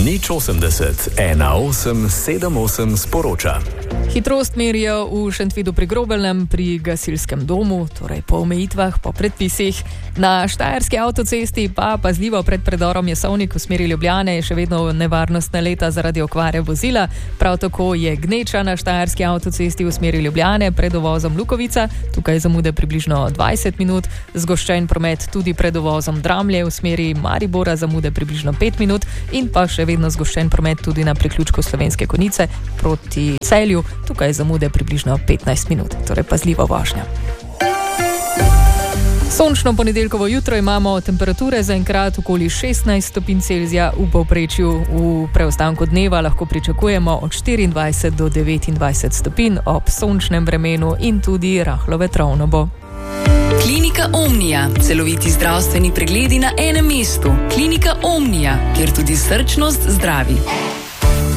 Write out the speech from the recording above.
080 18 78 sporoča. Hitrost merijo v Šentvidu pri Grobelnem, pri gasilskem domu, torej po omejitvah, po predpisih. Na štajerski avtocesti pa pazljivo pred predorom Jesovnik v smeri Ljubljane je še vedno nevarnostna leta zaradi okvare vozila. Prav tako je gneča na štajerski avtocesti v smeri Ljubljane pred uvozom Lukovica, tukaj zamude približno 20 minut. Zgoščen promet tudi pred uvozom Dramlje v smeri Maribora, zamude približno 5 minut in pa še vedno zgoščen promet tudi na priključku Slovenske Konjice proti Celju. Tukaj zamude približno 15 minut, torej pazljivo vožnja. Sončno ponedeljkovo jutro imamo temperature zaenkrat okoli 16 stopinj Celzija, v povprečju v preostanku dneva lahko pričakujemo od 24 do 29 stopinj ob sončnem vremenu in tudi rahlo vetrovno bo. Klinika Omnia. Celoviti zdravstveni pregledi na enem mestu. Klinika Omnia, kjer tudi srčnost zdravi.